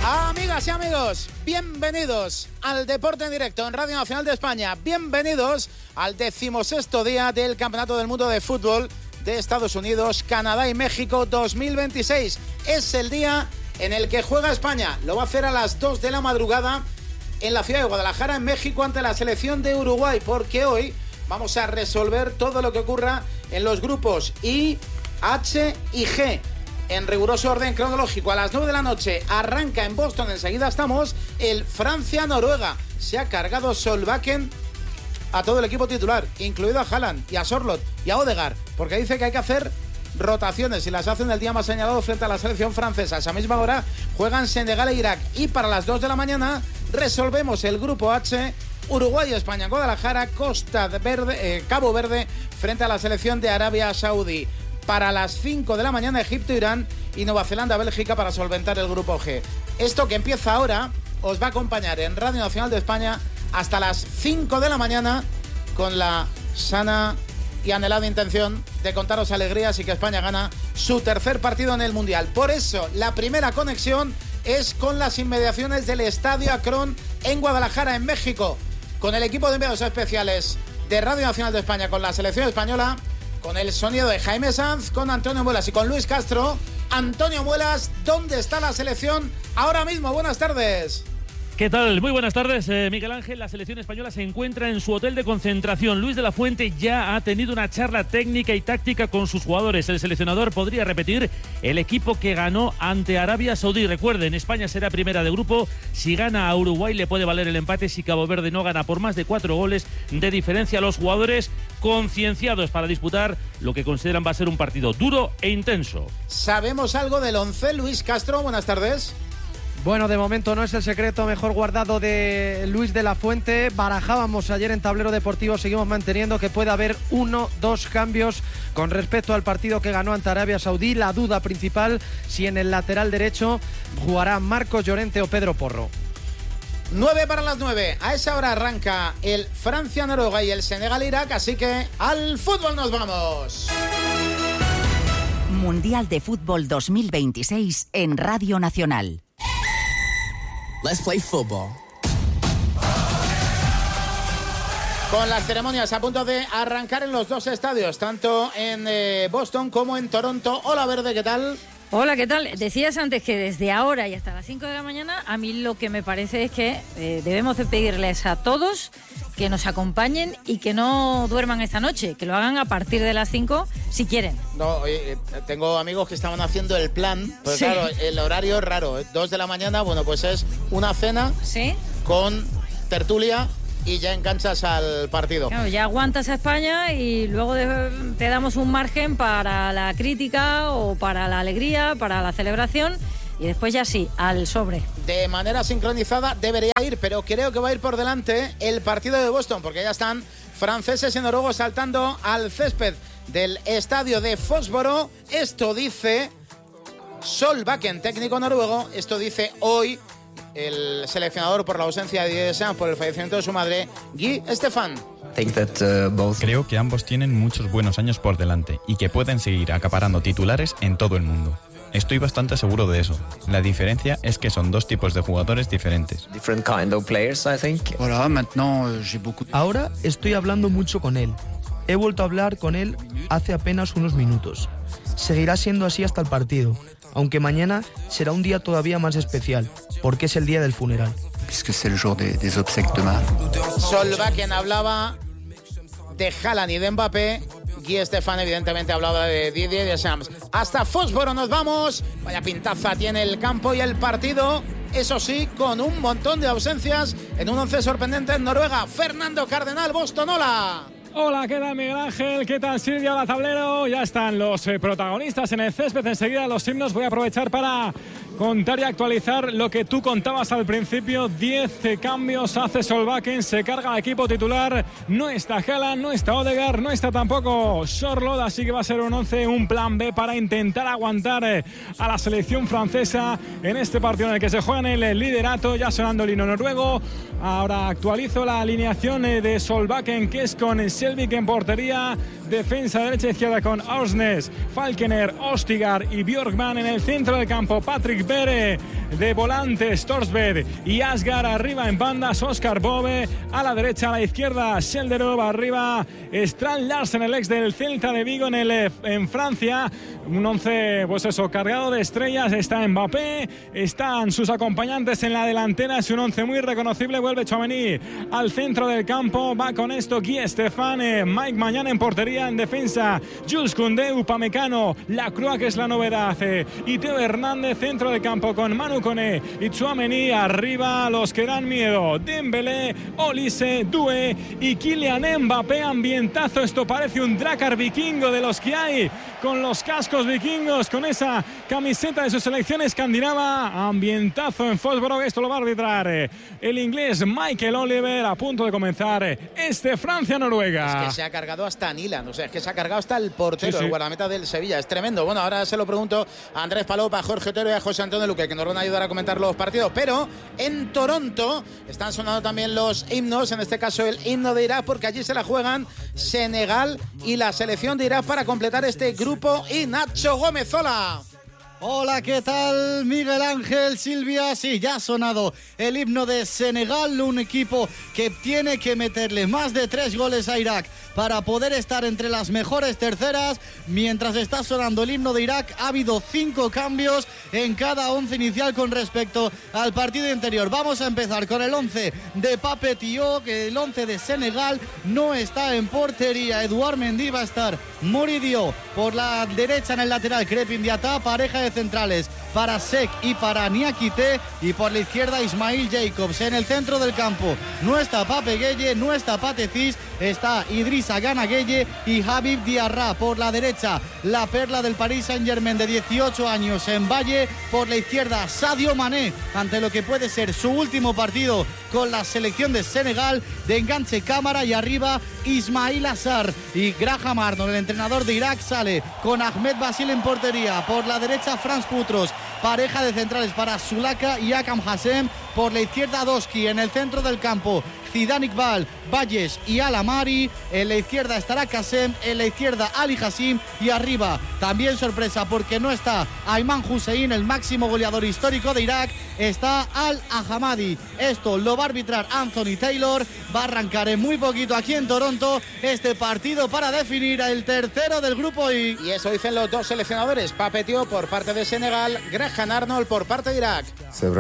Amigas y amigos, bienvenidos al Deporte en Directo en Radio Nacional de España. Bienvenidos al 16º día del Campeonato del Mundo de Fútbol de Estados Unidos, Canadá y México 2026. Es el día en el que juega España. Lo va a hacer a las 2 de la madrugada en la ciudad de Guadalajara, en México, ante la selección de Uruguay, porque hoy vamos a resolver todo lo que ocurra en los grupos I, H y G. En riguroso orden cronológico, a las 9 de la noche arranca en Boston, enseguida estamos, el Francia-Noruega. Se ha cargado Solbakken a todo el equipo titular, incluido a Haaland y a Sorloth y a Odegaard, porque dice que hay que hacer rotaciones y las hacen el día más señalado frente a la selección francesa. A esa misma hora juegan Senegal e Irak, y para las 2 de la mañana resolvemos el grupo H, Uruguay y España en Guadalajara, Cabo Verde frente a la selección de Arabia Saudí. Para las 5 de la mañana Egipto, Irán y Nueva Zelanda, Bélgica para solventar el grupo G. Esto que empieza ahora os va a acompañar en Radio Nacional de España hasta las 5 de la mañana con la sana y anhelada intención de contaros alegrías y que España gana su tercer partido en el Mundial. Por eso la primera conexión es con las inmediaciones del Estadio Akron en Guadalajara, en México, con el equipo de enviados especiales de Radio Nacional de España, con la selección española, con el sonido de Jaime Sanz, con Antonio Muelas y con Luis Castro. Antonio Muelas, ¿dónde está la selección ahora mismo? Buenas tardes. ¿Qué tal? Muy buenas tardes, Miguel Ángel. La selección española se encuentra en su hotel de concentración. Luis de la Fuente ya ha tenido una charla técnica y táctica con sus jugadores. El seleccionador podría repetir el equipo que ganó ante Arabia Saudí. Recuerden, España será primera de grupo. Si gana a Uruguay le puede valer el empate si Cabo Verde no gana por más de 4 goles de diferencia. Los jugadores concienciados para disputar lo que consideran va a ser un partido duro e intenso. ¿Sabemos algo del once? Luis Castro, buenas tardes. Bueno, de momento no es el secreto mejor guardado de Luis de la Fuente. Barajábamos ayer en Tablero Deportivo, seguimos manteniendo que puede haber 1-2 cambios con respecto al partido que ganó ante Arabia Saudí. La duda principal, si en el lateral derecho jugará Marcos Llorente o Pedro Porro. 9 para las 9. A esa hora arranca el Francia-Noruega y el Senegal-Irak, así que al fútbol nos vamos. Mundial de Fútbol 2026 en Radio Nacional. Let's play football. Con las ceremonias a punto de arrancar en los dos estadios, tanto en Boston como en Toronto. Hola Verde, ¿qué tal? Hola, ¿qué tal? Decías antes que desde ahora y hasta las 5 de la mañana, a mí lo que me parece es que debemos de pedirles a todos que nos acompañen y que no duerman esta noche, que lo hagan a partir de las 5 si quieren. No, tengo amigos que estaban haciendo el plan, pues sí. Claro, el horario es raro, 2 de la mañana, bueno, pues es una cena, ¿sí?, con tertulia y ya enganchas al partido. Claro, ya aguantas a España y luego te damos un margen para la crítica o para la alegría, para la celebración. Y después ya sí, al sobre. De manera sincronizada debería ir, pero creo que va a ir por delante el partido de Boston, porque ya están franceses y noruegos saltando al césped del estadio de Fósforo. Esto dice Solbakken, técnico noruego. Esto dice hoy el seleccionador por la ausencia de Didier Deschamps por el fallecimiento de su madre, Guy Stefan. Creo que ambos tienen muchos buenos años por delante y que pueden seguir acaparando titulares en todo el mundo. Estoy bastante seguro de eso. La diferencia es que son dos tipos de jugadores diferentes. Ahora estoy hablando mucho con él. He vuelto a hablar con él hace apenas unos minutos. Seguirá siendo así hasta el partido, aunque mañana será un día todavía más especial, porque es el día del funeral. Solbakken hablaba de Haaland y de Mbappé. Guy Stefan evidentemente hablaba de Didier Deschamps. Hasta Fósforo nos vamos. Vaya pintaza tiene el campo y el partido. Eso sí, con un montón de ausencias en un once sorprendente en Noruega. Fernando Cardenal, Boston, hola. Hola, ¿qué tal Miguel Ángel? ¿Qué tal Silvia? Hola Tablero. Ya están los protagonistas en el césped. Enseguida los himnos. Voy a aprovechar para contar y actualizar lo que tú contabas al principio. 10 cambios hace Solbakken, se carga el equipo titular. No está Haaland, no está Odegaard, no está tampoco Sorloth, así que va a ser un 11, un plan B para intentar aguantar a la selección francesa en este partido en el que se juega en el liderato. Ya sonando el himno noruego. Ahora actualizo la alineación de Solbakken, que es con Selvik en portería, defensa derecha e izquierda con Aursnes, Falkener, Ostigar y Björkman en el centro del campo. Patrick Bere de volantes, Torsberg y Asgar arriba en bandas, Oscar Bove a la derecha, a la izquierda, Shelderov arriba, Strand Larsen, el ex del Celta de Vigo en Francia. Un 11, pues eso, cargado de estrellas. Está Mbappé, están sus acompañantes en la delantera. Es un 11 muy reconocible. Vuelve Tchouaméni al centro del campo. Va con esto Guy Stéphane, Mike Maignan en portería. En defensa, Jules Koundé, Upamecano, Lacroix, que es la novedad, y Teo Hernández, centro del campo con Manu Koné y Tchouaméni. Arriba los que dan miedo, Dembélé, Olise, Doué y Kylian Mbappé. Ambientazo, esto parece un Drakkar vikingo de los que hay, con los cascos vikingos, con esa camiseta de su selección escandinava. Ambientazo en Foxborough. Esto lo va a arbitrar el inglés Michael Oliver. A punto de comenzar Francia-Noruega. Es que se ha cargado hasta Nilan, o sea, es que se ha cargado hasta el portero, sí. El guardameta del Sevilla. Es tremendo. Bueno, ahora se lo pregunto a Andrés Palopa, a Jorge Otero y a José Antonio Luque, que nos van a ayudar a comentar los partidos. Pero en Toronto están sonando también los himnos, en este caso el himno de Irak, porque allí se la juegan Senegal y la selección de Irak para completar este grupo. Y Nacho Gómez, hola. Hola, ¿qué tal? Miguel Ángel, Silvia. Sí, ya ha sonado el himno de Senegal, un equipo que tiene que meterle más de 3 goles a Irak para poder estar entre las mejores terceras. Mientras está sonando el himno de Irak, ha habido 5 cambios en cada 11 inicial con respecto al partido anterior. Vamos a empezar con el 11 de Pape Thiaw, que el 11 de Senegal no está en portería. Eduard Mendy va a estar, Moridio por la derecha en el lateral, Crepin Diatta, pareja de centrales para Sek y para Niakité, y por la izquierda Ismail Jacobs. En el centro del campo no está Pape Gueye, no está Pathé Ciss, está Idrissa Gana Gueye y Habib Diarra. Por la derecha la perla del Paris Saint-Germain de 18 años en Valle, por la izquierda Sadio Mané, ante lo que puede ser su último partido con la selección de Senegal, de enganche cámara, y arriba Ismail Assar. Y Graham Arnold, el entrenador de Irak, sale con Ahmed Basil en portería. Por la derecha Franz Putros, pareja de centrales para Sulaka y Akam Hassem. Por la izquierda Doski, en el centro del campo Zidane Iqbal, Valles y Alamari. En la izquierda estará Kassem, en la izquierda Ali Hassim, y arriba también sorpresa porque no está Ayman Hussein, el máximo goleador histórico de Irak, está Al-Ahamadi. Esto lo va a arbitrar Anthony Taylor. Va a arrancar en muy poquito aquí en Toronto este partido para definir el tercero del grupo I. Y eso dicen los dos seleccionadores, Pape Thiaw por parte de Senegal, Graham Arnold por parte de Irak.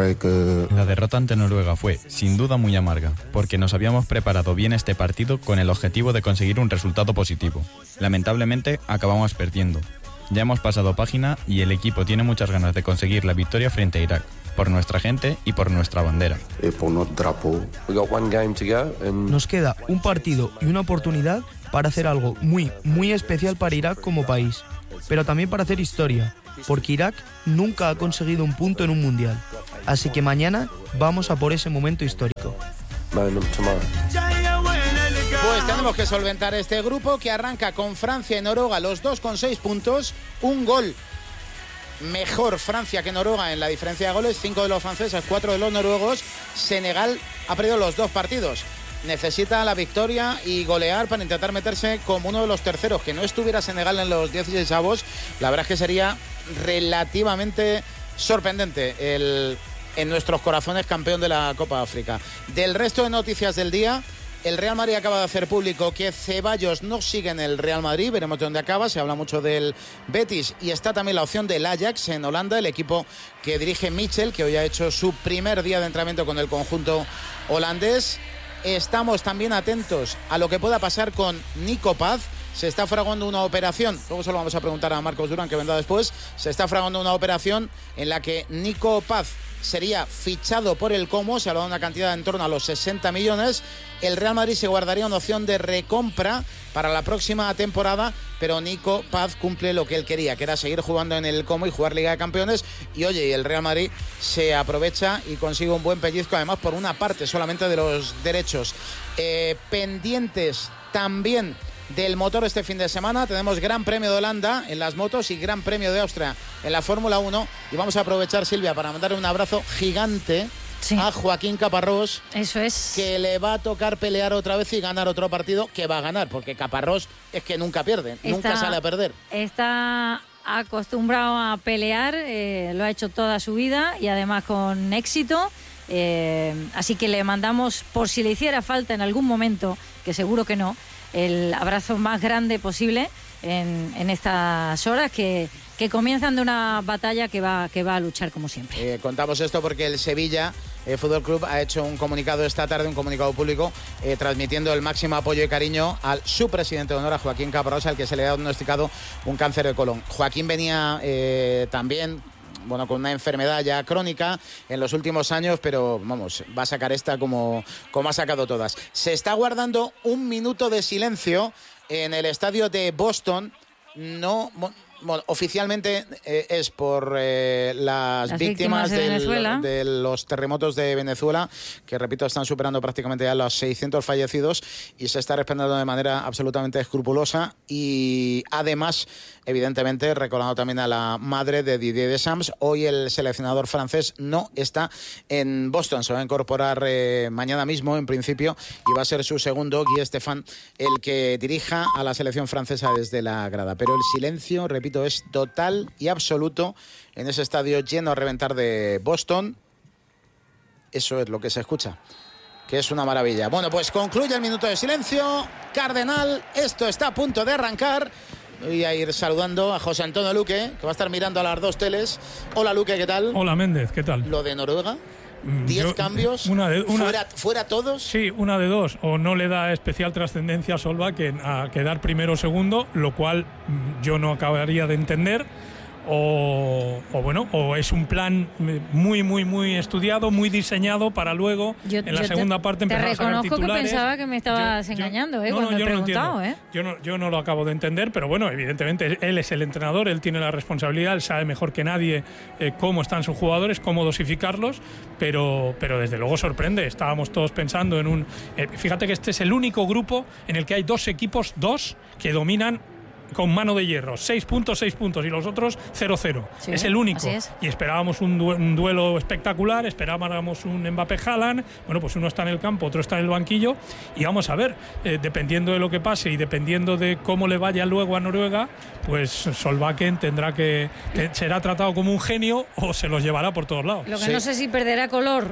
La derrota ante Noruega fue, sin duda, muy amarga, porque nos habíamos preparado bien este partido con el objetivo de conseguir un resultado positivo. Lamentablemente, acabamos perdiendo. Ya hemos pasado página y el equipo tiene muchas ganas de conseguir la victoria frente a Irak, por nuestra gente y por nuestra bandera. Nos queda un partido y una oportunidad para hacer algo muy, muy especial para Irak como país, pero también para hacer historia, porque Irak nunca ha conseguido un punto en un mundial. Así que mañana vamos a por ese momento histórico. Pues tenemos que solventar este grupo que arranca con Francia y Noruega, los dos con 6 puntos, un gol mejor Francia que Noruega en la diferencia de goles, 5 de los franceses, 4 de los noruegos. Senegal ha perdido los 2 partidos. Necesita la victoria y golear para intentar meterse como uno de los terceros. Que no estuviera Senegal en los 16avos, la verdad es que sería relativamente sorprendente en nuestros corazones campeón de la Copa de África. Del resto de noticias del día, el Real Madrid acaba de hacer público que Ceballos no sigue en el Real Madrid, veremos dónde acaba. Se habla mucho del Betis y está también la opción del Ajax en Holanda, el equipo que dirige Michel, que hoy ha hecho su primer día de entrenamiento con el conjunto holandés. Estamos también atentos a lo que pueda pasar con Nico Paz. Se está fraguando una operación, luego se lo vamos a preguntar a Marcos Durán, que vendrá después. Se está fraguando una operación en la que Nico Paz sería fichado por el Como, se habla de una cantidad en torno a los 60 millones. El Real Madrid se guardaría una opción de recompra para la próxima temporada, pero Nico Paz cumple lo que él quería, que era seguir jugando en el Como y jugar Liga de Campeones. Y oye, el Real Madrid se aprovecha y consigue un buen pellizco, además por una parte solamente de los derechos. Pendientes también del motor este fin de semana. Tenemos Gran Premio de Holanda en las motos y Gran Premio de Austria en la Fórmula 1. Y vamos a aprovechar, Silvia, para mandarle un abrazo gigante a Joaquín Caparrós. Eso es. Que le va a tocar pelear otra vez y ganar otro partido, que va a ganar, porque Caparrós es que nunca pierde, nunca sale a perder. Está acostumbrado a pelear, lo ha hecho toda su vida y además con éxito. Así que le mandamos, por si le hiciera falta en algún momento, que seguro que no, el abrazo más grande posible en estas horas que comienzan de una batalla que va a luchar como siempre. Contamos esto porque el Sevilla Fútbol Club ha hecho un comunicado esta tarde, un comunicado público, transmitiendo el máximo apoyo y cariño al su presidente de honor, a Joaquín Caparrós, al que se le ha diagnosticado un cáncer de colon. Joaquín venía también con una enfermedad ya crónica en los últimos años, pero vamos, va a sacar esta como ha sacado todas. Se está guardando un minuto de silencio en el estadio de Boston. Oficialmente es por las víctimas de los terremotos de Venezuela, que repito, están superando prácticamente ya los 600 fallecidos, y se está respetando de manera absolutamente escrupulosa. Y además, evidentemente, recordando también a la madre de Didier Deschamps, hoy el seleccionador francés no está en Boston, se va a incorporar mañana mismo en principio, y va a ser su segundo, Guy Stéphane, el que dirija a la selección francesa desde la grada. Pero el silencio, repito, es total y absoluto en ese estadio lleno a reventar de Boston. Eso es lo que se escucha, que es una maravilla. Bueno, pues concluye el minuto de silencio. Cardenal, esto está a punto de arrancar. Voy a ir saludando a José Antonio Luque, que va a estar mirando a las dos teles. Hola, Luque, ¿qué tal? Hola, Méndez, ¿qué tal? Lo de Noruega, 10 cambios, fuera todos. Sí, una de dos. O no le da especial trascendencia a Solbakken a quedar primero o segundo, lo cual yo no acabaría de entender. O es un plan muy estudiado, muy diseñado para luego en la segunda parte empezar a sacar titulares. Te reconozco que pensaba que me estabas engañando cuando he preguntado. Yo no lo acabo de entender, pero bueno, evidentemente él es el entrenador, él tiene la responsabilidad, él sabe mejor que nadie cómo están sus jugadores, cómo dosificarlos, pero desde luego sorprende. Estábamos todos pensando en un... fíjate que este es el único grupo en el que hay dos equipos que dominan con mano de hierro, 6 puntos, y los otros 0-0. Sí, es el único. Y esperábamos un duelo espectacular, esperábamos un Mbappé-Haaland. Bueno, pues uno está en el campo, otro está en el banquillo, y vamos a ver, dependiendo de lo que pase y dependiendo de cómo le vaya luego a Noruega, pues Solbakken será tratado como un genio o se los llevará por todos lados. Lo que no sé si perderá color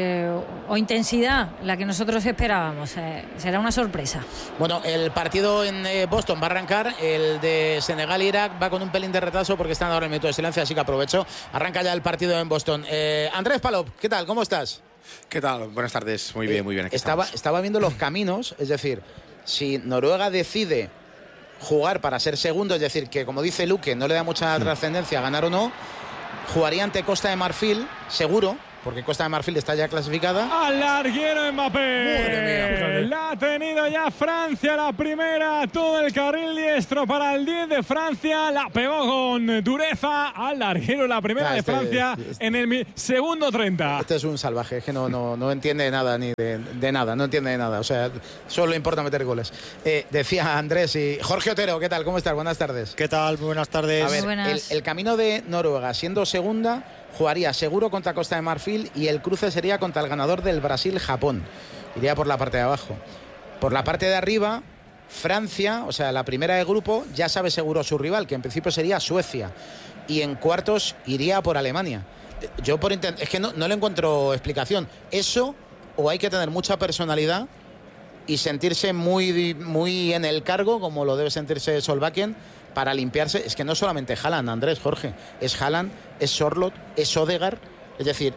o intensidad, la que nosotros esperábamos. Será una sorpresa. Bueno, el partido en Boston va a arrancar. El de Senegal-Irak va con un pelín de retraso porque están ahora en minuto de silencio, así que aprovecho. Arranca ya el partido en Boston. Andrés Palop, ¿qué tal? ¿Cómo estás? ¿Qué tal? Buenas tardes. Muy bien. Aquí estaba viendo los caminos, es decir, si Noruega decide jugar para ser segundo, es decir, que como dice Luque, no le da mucha trascendencia ganar o no, jugaría ante Costa de Marfil, seguro, porque Costa de Marfil está ya clasificada. Al larguero Mbappé. La ha tenido ya Francia, la primera, todo el carril diestro para el 10 de Francia. La pegó con dureza al larguero, la primera de Francia en el segundo 30. Este es un salvaje, es que no entiende nada ni de nada, no entiende de nada. O sea, solo le importa meter goles. Decía Andrés y Jorge Otero, ¿qué tal? ¿Cómo estás? Buenas tardes. ¿Qué tal? Muy buenas tardes. A ver, el camino de Noruega, siendo segunda, jugaría seguro contra Costa de Marfil y el cruce sería contra el ganador del Brasil-Japón. Iría por la parte de abajo. Por la parte de arriba, Francia, o sea, la primera de grupo, ya sabe seguro su rival, que en principio sería Suecia. Y en cuartos iría por Alemania. Yo es que no le encuentro explicación. Eso, o hay que tener mucha personalidad y sentirse muy en el cargo, como lo debe sentirse Solbakken, para limpiarse. Es que no solamente Haaland, Andrés, Jorge, es Haaland, es Sorloth, es Odegaard, es decir,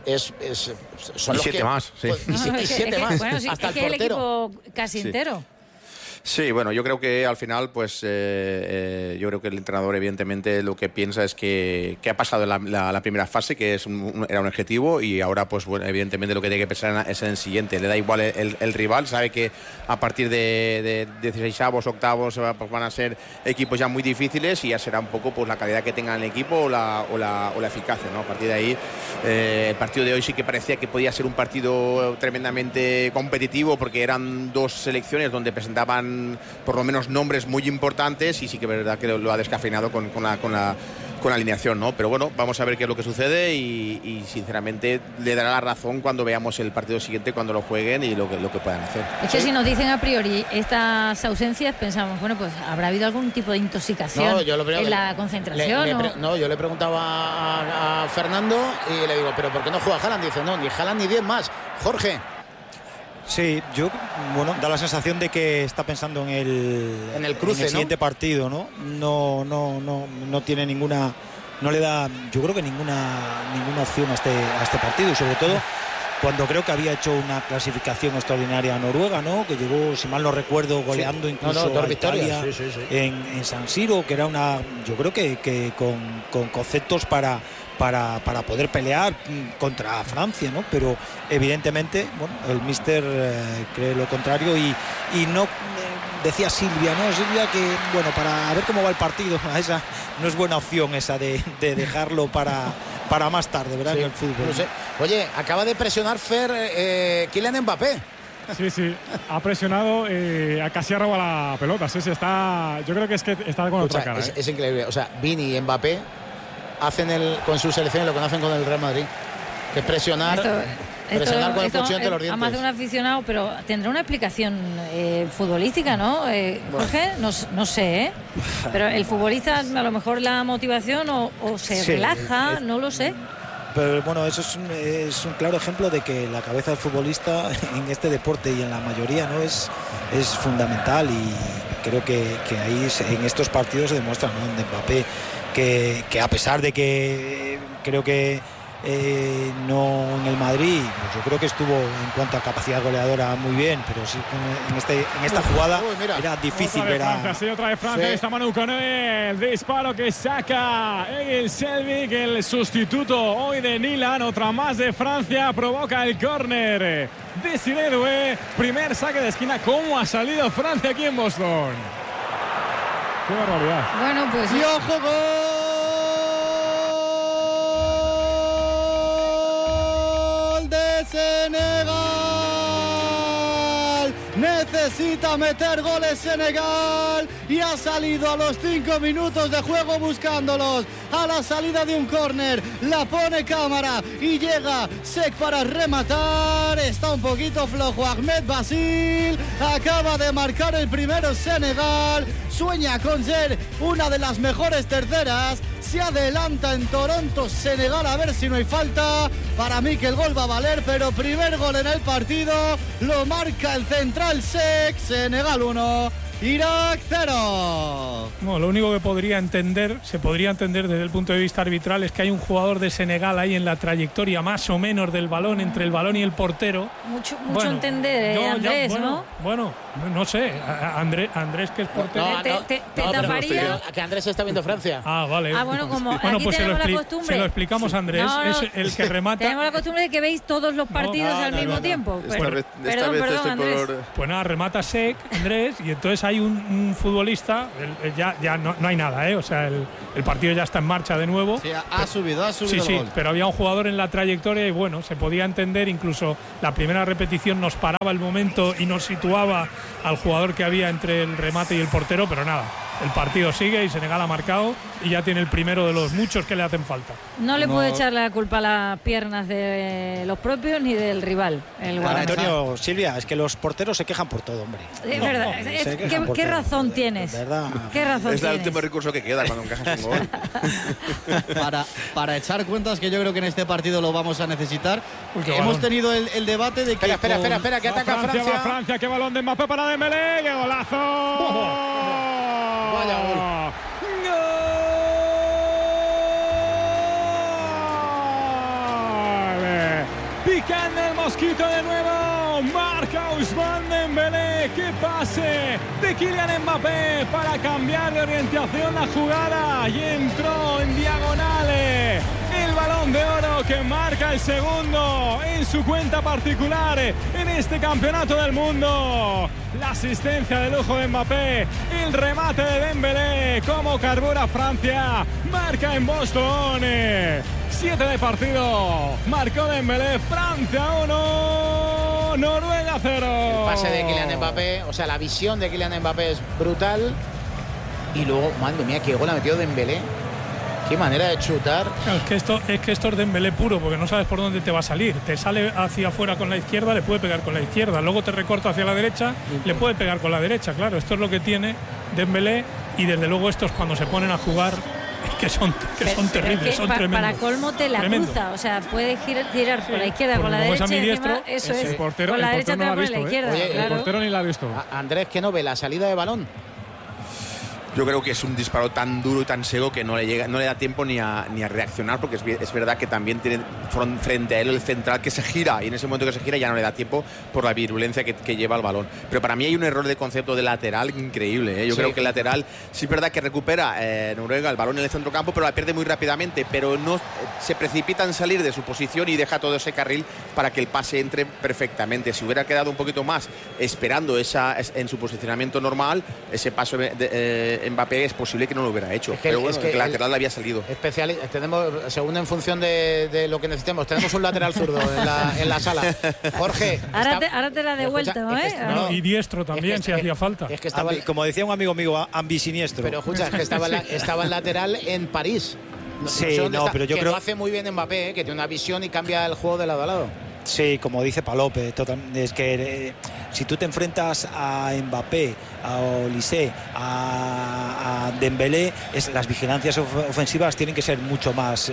son los 7 más, sí. Y 7 más, bueno, sí, hasta el portero. El equipo casi entero. Sí, bueno, yo creo que al final, pues yo creo que el entrenador evidentemente lo que piensa es que ha pasado la primera fase, que era un objetivo, y ahora pues bueno, evidentemente lo que tiene que pensar es en el siguiente. Le da igual el rival, sabe que a partir de 16avos, octavos pues van a ser equipos ya muy difíciles y ya será un poco pues la calidad que tenga el equipo o la eficacia, ¿no? A partir de ahí, el partido de hoy sí que parecía que podía ser un partido tremendamente competitivo porque eran dos selecciones donde presentaban por lo menos nombres muy importantes, y sí que es verdad que lo ha descafeinado con alineación, ¿no? Pero bueno, vamos a ver qué es lo que sucede y sinceramente le dará la razón cuando veamos el partido siguiente, cuando lo jueguen y lo que puedan hacer. Es que si nos dicen a priori estas ausencias, pensamos, bueno, pues habrá habido algún tipo de intoxicación en la concentración. Yo le preguntaba a Fernando y le digo, ¿pero por qué no juega Haaland? Dice, no, ni Haaland ni 10 más. Jorge. Sí, da la sensación de que está pensando en el cruce, en el siguiente partido, ¿no? No tiene ninguna, no le da, yo creo que ninguna opción a este partido, y sobre todo cuando creo que había hecho una clasificación extraordinaria a Noruega, ¿no? Que llegó, si mal no recuerdo, goleando incluso a Italia en San Siro, que era yo creo que con conceptos para poder pelear contra Francia, ¿no? Pero evidentemente, el míster cree lo contrario y no decía Silvia, que para ver cómo va el partido, esa no es buena opción esa de dejarlo para más tarde, ¿verdad? En el fútbol. No sé. Oye, acaba de presionar Kylian Mbappé. Sí, ha presionado, casi ha robado la pelota. Sí, está. Yo creo que está con otra cara. Es increíble. O sea, Vini y Mbappé hacen con su selección lo que no hacen con el Real Madrid, que es presionar con el cuchillo entre los dientes. A más de un aficionado, pero tendrá una explicación futbolística, ¿no? Jorge, no sé, pero el futbolista a lo mejor la motivación o se relaja, no lo sé. Pero eso es un claro ejemplo de que la cabeza del futbolista en este deporte y en la mayoría no es fundamental, y creo que ahí en estos partidos se demuestra, ¿no? De Mbappé que a pesar de que creo que no en el Madrid, pues yo creo que estuvo en cuanto a capacidad goleadora muy bien, pero sí en esta jugada era difícil ver a... Otra vez Francia, está Manu Koné, el disparo que saca Egil Selvik, el sustituto hoy de Nilan, otra más de Francia, provoca el córner de Siredue, primer saque de esquina. ¿Cómo ha salido Francia aquí en Boston? ¡Qué barbaridad! Bueno, pues... ¡Y ojo, gol de Senegal! Necesita meter goles Senegal y ha salido a los 5 minutos de juego buscándolos. A la salida de un córner, la pone cámara y llega Sek para rematar. Está un poquito flojo Ahmed Basil. Acaba de marcar el primero Senegal. Sueña con ser una de las mejores terceras. Se adelanta en Toronto Senegal, a ver si no hay falta. Para mí que el gol va a valer, pero primer gol en el partido lo marca el central Sek. Senegal 1, Irak 0. No, lo único que se podría entender desde el punto de vista arbitral es que hay un jugador de Senegal ahí en la trayectoria más o menos del balón, entre el balón y el portero. Mucho entender, Andrés, ¿no? Bueno, no sé. Andrés, que es portero. Te taparía. Que Andrés está viendo Francia. Ah, vale. Bueno, como aquí pues tenemos la costumbre. Se lo explicamos a Andrés, es el que remata. Tenemos la costumbre de que veis todos los partidos al mismo tiempo. Perdón, Andrés. Pues nada, remata Sek, Andrés, y entonces hay un futbolista, ya no hay nada, o sea, el partido ya está en marcha de nuevo. Sí, ha subido sí, el gol. Pero había un jugador en la trayectoria y se podía entender, incluso la primera repetición nos paraba el momento y nos situaba al jugador que había entre el remate y el portero, pero nada. El partido sigue y Senegal ha marcado y ya tiene el primero de los muchos que le hacen falta. No le puede echar la culpa a las piernas de los propios ni del rival. Antonio, Silvia, es que los porteros se quejan por todo, hombre. Es verdad. ¿Qué razón tienes? ¿Verdad? ¿Qué razón es el tienes? último recurso que queda cuando encajas un gol. para echar cuentas, que yo creo que en este partido lo vamos a necesitar. Hemos tenido el debate de que... Espera, que ataca Francia. Francia, qué balón de Mbappé para Dembélé, qué golazo. Vaya gol. Picando el mosquito de nuevo. Marca Ousmane Dembélé. Qué pase de Kylian Mbappé para cambiar de orientación la jugada. Y entró en diagonales. El balón de oro que marca el segundo en su cuenta particular en este campeonato del mundo. La asistencia de lujo de Mbappé, el remate de Dembélé, como carbura Francia, marca en Boston. 7 de partido, marcó Dembélé, Francia 1, Noruega 0. El pase de Kylian Mbappé, o sea, la visión de Kylian Mbappé es brutal. Y luego, madre mía, qué gol ha metido Dembélé. qué manera de chutar. Claro, es que esto es Dembélé puro, porque no sabes por dónde te va a salir. Te sale hacia afuera con la izquierda, le puede pegar con la izquierda. Luego te recorta hacia la derecha, le puede pegar con la derecha. Claro, esto es lo que tiene Dembélé, y desde luego estos cuando se ponen a jugar que son terribles, son tremendos. Para colmo te la cruza, o sea, puede tirar por la izquierda, con la derecha, y encima, eso es, portero, con la derecha te va por la izquierda. Oye, claro. El portero ni la ha visto. Andrés, ¿qué no ve la salida de balón? Yo creo que es un disparo tan duro y tan seco que no le da tiempo ni a reaccionar, porque es verdad que también tiene frente a él el central que se gira, y en ese momento que se gira ya no le da tiempo por la virulencia que lleva el balón. Pero para mí hay un error de concepto de lateral increíble, ¿eh? Yo creo que el lateral sí es verdad que recupera Noruega el balón en el centrocampo, pero la pierde muy rápidamente, pero no se precipita en salir de su posición y deja todo ese carril para que el pase entre perfectamente. Si hubiera quedado un poquito más esperando en su posicionamiento normal, ese paso Mbappé es posible que no lo hubiera hecho, pero bueno, que el lateral le había salido. Tenemos, según en función de lo que necesitemos, tenemos un lateral zurdo en la sala. Jorge. Ahora te la he devuelto, Y diestro también, si hacía falta. Es que como decía un amigo mío, ambisiniestro. Pero escucha, es que estaba el lateral en París. Pero yo creo que lo hace muy bien Mbappé, que tiene una visión y cambia el juego de lado a lado. Sí, como dice Palope, es que si tú te enfrentas a Mbappé, a Olise, a Dembélé, las vigilancias ofensivas tienen que ser mucho más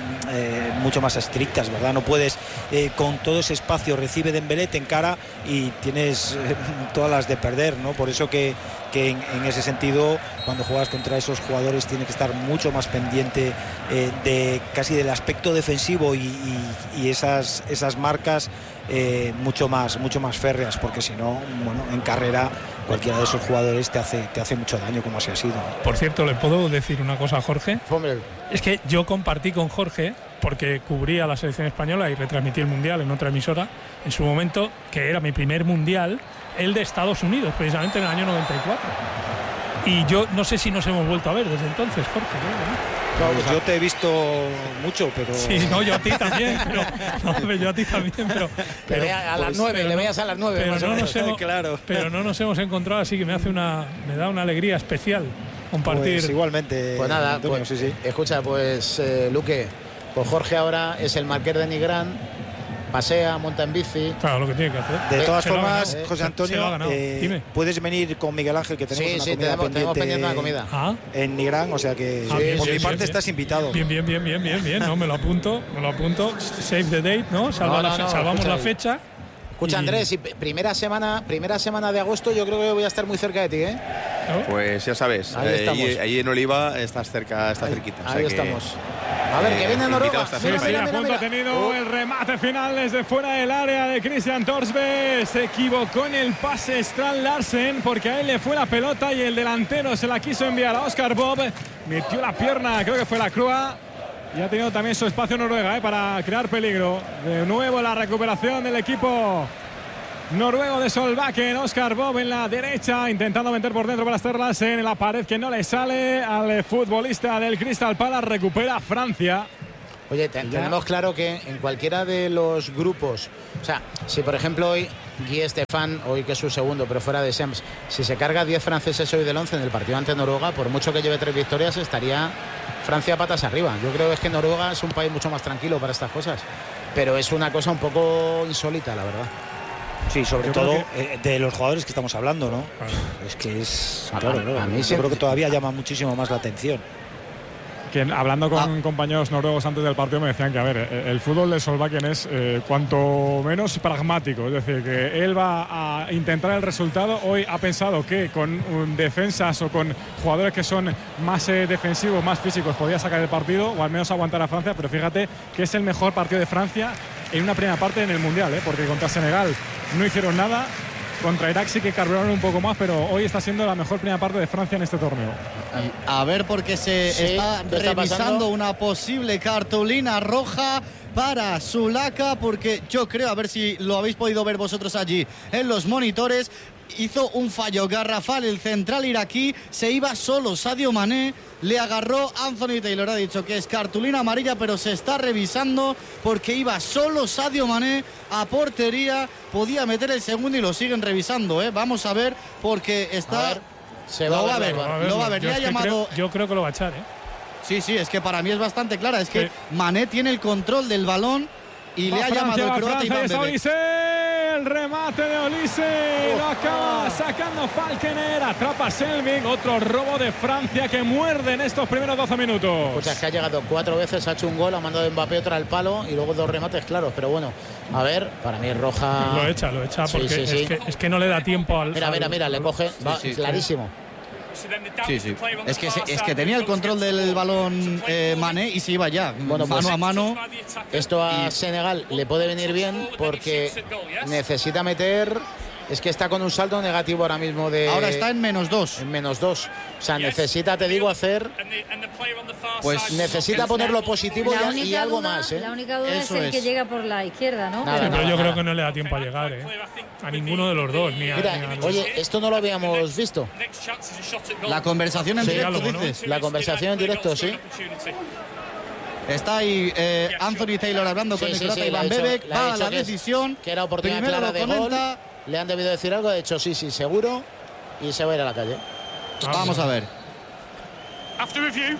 estrictas, ¿verdad? No puedes con todo ese espacio recibe Dembélé, te encara y tienes todas las de perder, ¿no? Por eso que en ese sentido, cuando juegas contra esos jugadores, tienes que estar mucho más pendiente casi del aspecto defensivo y esas marcas mucho más férreas, porque si no, bueno, en carrera cualquiera de esos jugadores te hace mucho daño, como así ha sido. Por cierto, ¿le puedo decir una cosa a Jorge? Hombre. Es que yo compartí con Jorge, porque cubría la selección española y retransmití el Mundial en otra emisora en su momento, que era mi primer Mundial, el de Estados Unidos, precisamente en el año 94. Y yo no sé si nos hemos vuelto a ver desde entonces, Jorge. Yo te he visto mucho, pero... Sí, no, yo a ti también, pero a las 9, le veas a las 9. Pero no nos hemos encontrado, así que me da una alegría especial compartir. Pues igualmente. Pues nada, Antonio, sí. Escucha, pues Luque, pues Jorge ahora es el Marqués de Nigrán, pasea, monta en bici. Claro, lo que tiene que hacer. De todas formas, José Antonio, puedes venir con Miguel Ángel, que tenemos una comida tenemos pendiente una comida. En Nigrán, o sea que por mi parte estás invitado. Bien, no, me lo apunto. Save the date, ¿no? Salvamos la fecha. Escucha, Andrés, y primera semana de agosto, yo creo que voy a estar muy cerca de ti, ¿eh? Pues ya sabes, ahí en Oliva estás cerquita. Ahí estamos. A ver, que viene Noruega. Mira. Ha tenido el remate final desde fuera del área de Christian Thorsby. Se equivocó en el pase Strand Larsen, porque a él le fue la pelota y el delantero se la quiso enviar a Oscar Bob. Metió la pierna, creo que fue la Crua. Y ha tenido también su espacio Noruega para crear peligro. De nuevo la recuperación del equipo noruego de Solbakken. Oscar Bob en la derecha, intentando meter por dentro para Sterlas en la pared, que no le sale al futbolista del Crystal Palace. Recupera Francia. Oye, tenemos claro que en cualquiera de los grupos, o sea, si por ejemplo hoy Guy Estefan, hoy que es su segundo, pero fuera de Sems, si se carga 10 franceses hoy del 11 en el partido ante Noruega, por mucho que lleve 3 victorias, estaría Francia patas arriba. Yo creo que Noruega es un país mucho más tranquilo para estas cosas, pero es una cosa un poco insólita, la verdad. Sí, sobre todo de los jugadores que estamos hablando, ¿no? Es que es... A mí yo creo que todavía llama muchísimo más la atención. Que hablando con compañeros noruegos antes del partido me decían que, a ver, el fútbol de Solbakken es cuanto menos pragmático, es decir, que él va a intentar el resultado. Hoy ha pensado que con defensas o con jugadores que son más defensivos, más físicos, podía sacar el partido o al menos aguantar a Francia, pero fíjate que es el mejor partido de Francia en una primera parte en el Mundial, porque contra Senegal no hicieron nada. Contra Irak sí que carburaron un poco más, pero hoy está siendo la mejor primera parte de Francia en este torneo. A ver, porque está revisando una posible cartulina roja para Zulaka, porque yo creo, a ver si lo habéis podido ver vosotros allí en los monitores, hizo un fallo garrafal el central iraquí, se iba solo Sadio Mané, le agarró Anthony Taylor, ha dicho que es cartulina amarilla, pero se está revisando porque iba solo Sadio Mané a portería, podía meter el segundo y lo siguen revisando, vamos a ver, porque está... Lo va a ver, le ha llamado... Yo creo que lo va a echar, Sí, es que para mí es bastante clara. Es que Mané tiene el control del balón y le ha llamado el croata Iván Bebek. El remate de Olise lo acaba sacando Falkener, atrapa Selvig, otro robo de Francia que muerde en estos primeros 12 minutos. Pues es que ha llegado 4 veces, ha hecho un gol, ha mandado Mbappé otra al palo y luego 2 remates claros, pero bueno, a ver, para mí es roja. Lo echa porque es que no le da tiempo al. Mira, le coge, clarísimo. Es que tenía el control del balón Mané y se iba ya, mano a mano. Esto a Senegal le puede venir bien porque necesita meter. Es que está con un saldo negativo ahora mismo de. Ahora está en -2. En -2. O sea, necesita, te digo, hacer. Pues necesita ponerlo positivo y algo más. La única duda es el que llega por la izquierda, ¿no? Pero yo creo que no le da tiempo a llegar, a ninguno de los dos. Oye, esto no lo habíamos visto. La conversación en directo, dices. La conversación en directo, sí. Está ahí Anthony Taylor hablando con el croata Iván Bebek. Va a la decisión. Que era oportunidad clara de gol. Le han debido decir algo, de hecho sí, seguro. Y se va a ir a la calle. Vamos a ver. After review,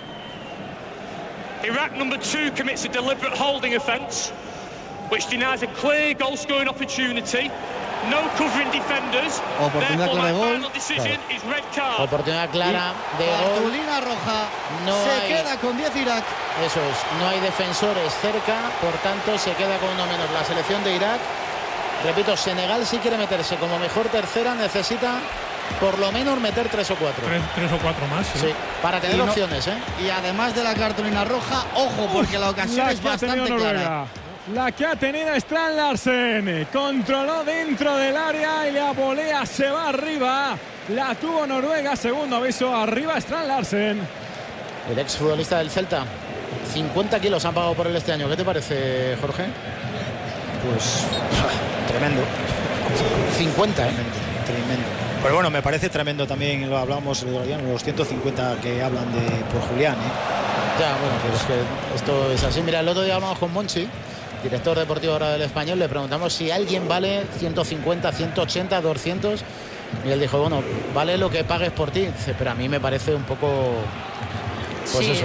Iraq number 2 commits a deliberate holding offence, which denies a clear goal-scoring opportunity. No covering defenders. Oportunidad clara de gol. Oportunidad clara de gol. Cartulina roja. Se queda con 10 Irak. Eso es. No hay defensores cerca, por tanto se queda con uno menos la selección de Irak. Repito, Senegal si quiere meterse como mejor tercera necesita por lo menos meter 3 o 4. 3 o 4 más. Sí, para tener opciones. Y además de la cartulina roja, ojo, porque la ocasión es bastante clara. La que ha tenido Strand Larsen. Controló dentro del área y la volea se va arriba. La tuvo Noruega. Segundo aviso. Arriba Strand Larsen. El exfutbolista del Celta. 50 kilos han pagado por él este año. ¿Qué te parece, Jorge? Pues tremendo. 50, tremendo. Pero bueno, me parece tremendo también, lo hablamos el otro día, los 150 que hablan por Julián. Ya, bueno, pero es que esto es así. Mira, el otro día hablamos con Monchi, director deportivo ahora del Español, le preguntamos si alguien vale 150, 180, 200. Y él dijo, bueno, vale lo que pagues por ti. Dice, pero a mí me parece un poco. Pues sí, eso.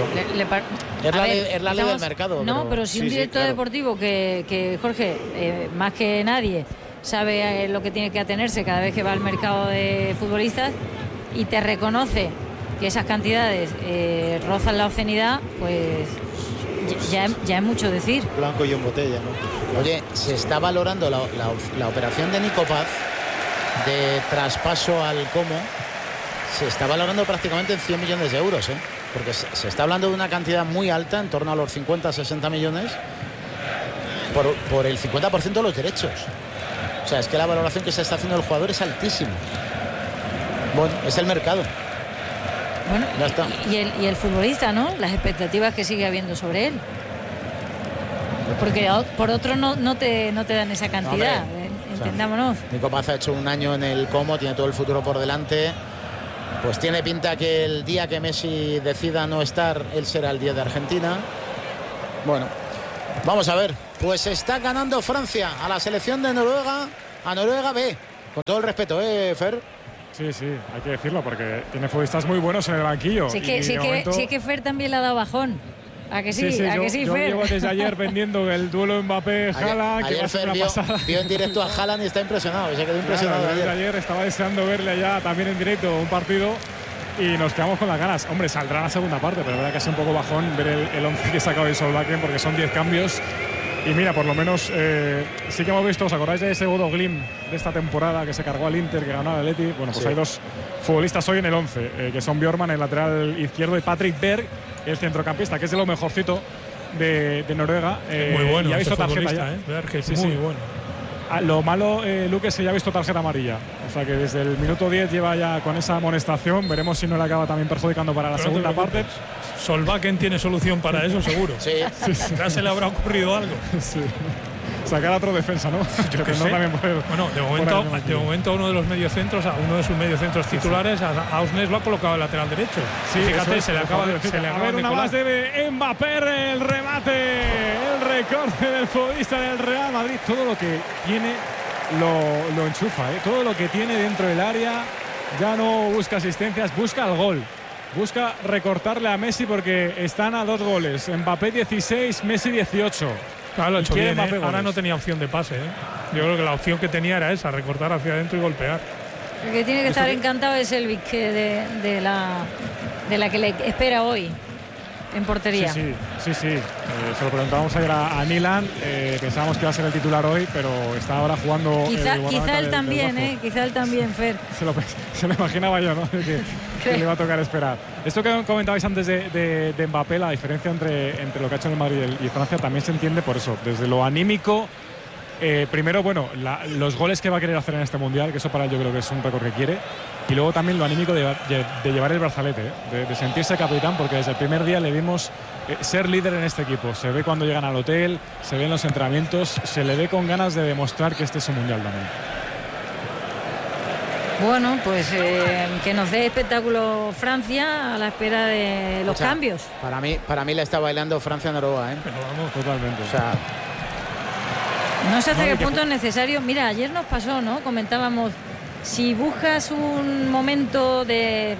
Es la ley del mercado. No, pero si un director deportivo que Jorge, más que nadie, sabe lo que tiene que atenerse cada vez que va al mercado de futbolistas y te reconoce que esas cantidades rozan la obscenidad, pues ya es mucho decir. Blanco y en botella, ¿no? Oye, se está valorando la operación de Nico Paz de traspaso al Como. Se está valorando prácticamente en 100 millones de euros, porque se está hablando de una cantidad muy alta, en torno a los 50-60 millones, por el 50% de los derechos. O sea, es que la valoración que se está haciendo del jugador es altísima. Bueno, es el mercado. Bueno, ya está. Y el futbolista, ¿no? Las expectativas que sigue habiendo sobre él. Porque por otro no te dan esa cantidad, entendámonos. O sea, Nico Paz ha hecho un año en el Como, tiene todo el futuro por delante. Pues tiene pinta que el día que Messi decida no estar, él será el día de Argentina. Bueno, vamos a ver. Pues está ganando Francia a la selección de Noruega, a Noruega B. Con todo el respeto, Fer. Sí, hay que decirlo, porque tiene futbolistas muy buenos en el banquillo. Sí que Fer también le ha dado bajón. ¿A que sí? Yo Fer? llevo desde ayer vendiendo el duelo Mbappé-Haaland. Ayer Fer vio en directo a Haaland y está impresionado. Se quedó impresionado. Claro, ayer estaba deseando verle allá también en directo un partido y nos quedamos con las ganas. Hombre, saldrá la segunda parte, pero la verdad que es un poco bajón ver el 11 que sacado de Solbakken, porque son 10 cambios. Y mira, por lo menos sí que hemos visto, ¿os acordáis de ese Bodo Glimt de esta temporada que se cargó al Inter, que ganó al Atleti? Bueno, pues hay dos futbolistas hoy en el 11, que son Bjorman, el lateral izquierdo, y Patrick Berg, el centrocampista, que es de lo mejorcito de Noruega. Muy bueno, ya ha visto tarjeta ya. Berg es muy bueno. Lo malo, Luque, es que ya ha visto tarjeta amarilla. O sea que desde el minuto 10 lleva ya con esa amonestación. Veremos si no le acaba también perjudicando para la segunda parte. Solbakken tiene solución para eso, seguro. Sí. Ya se le habrá ocurrido algo. Sí. Sacar a otro defensa, ¿no? Yo que no también bueno, de momento uno de los mediocentros, uno de sus mediocentros titulares, a Ausnes lo ha colocado el lateral derecho. Sí, fíjate, se le acaba de una más de Mbappé, el remate, el recorte del futbolista del Real Madrid. Todo lo que tiene lo enchufa, todo lo que tiene dentro del área. Ya no busca asistencias, busca el gol. busca recortarle a Messi porque están a 2 goles. Mbappé 16, Messi 18. Claro, lo ha hecho bien, ahora goles. no tenía opción de pase. Yo creo que la opción que tenía era esa, recortar hacia adentro y golpear. El que tiene que estar encantado es Elvis, que de la que le espera hoy en portería. Sí. Se lo preguntábamos ayer a Nilan. Pensábamos que iba a ser el titular hoy, pero está ahora jugando. Quizá él también, quizá él también, Fer. Se lo imaginaba yo, ¿no? Que le iba a tocar esperar. Esto que comentabais antes de Mbappé, la diferencia entre lo que ha hecho en el Madrid y Francia también se entiende por eso. Desde lo anímico, primero, bueno, los goles que va a querer hacer en este Mundial, que eso para él yo creo que es un récord que quiere. Y luego también lo anímico de llevar el brazalete, de sentirse capitán, porque desde el primer día le vimos ser líder en este equipo. Se ve cuando llegan al hotel, se ve en los entrenamientos, se le ve con ganas de demostrar que este es un Mundial también. Bueno, pues que nos dé espectáculo Francia a la espera de los cambios. Para mí le está bailando Francia-Noruega, Pero vamos, totalmente. O sea, no sé hasta qué punto es necesario. Mira, ayer nos pasó, ¿no? Comentábamos, si buscas un momento de